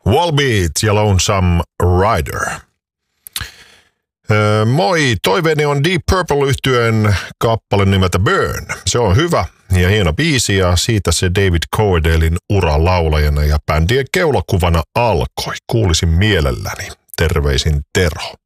Volbeat ja Lonesome Rider. Moi, toiveeni on Deep Purple-yhtyeen kappale nimeltä Burn. Se on hyvä ja hieno biisi ja siitä se David Coverdalein ura laulajana ja bändien keulakuvana alkoi. Kuulisin mielelläni. Terveisin Tero.